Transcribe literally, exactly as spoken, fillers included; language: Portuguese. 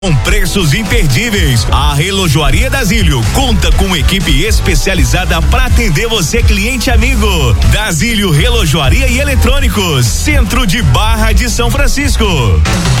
Com preços imperdíveis, a Relojoaria Dasílio conta com equipe especializada para atender você, cliente amigo. Dasílio Relojoaria e Eletrônicos, centro de Barra de São Francisco.